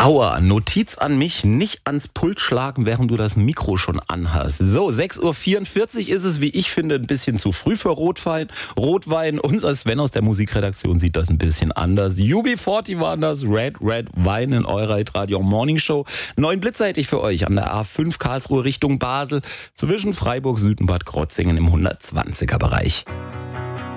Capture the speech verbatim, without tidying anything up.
Aua, Notiz an mich, nicht ans Pult schlagen, während du das Mikro schon anhast. So, sechs Uhr vierundvierzig ist es, wie ich finde, ein bisschen zu früh für Rotwein. Rotwein, unser Sven aus der Musikredaktion sieht das ein bisschen anders. U B vierzig waren das, Red, Red Wine in eurer Hitradio Morning Show. Neuen Blitzer hätte ich für euch an der A fünf Karlsruhe Richtung Basel, zwischen Freiburg, Süd und Bad Krotzingen im hundertzwanziger Bereich.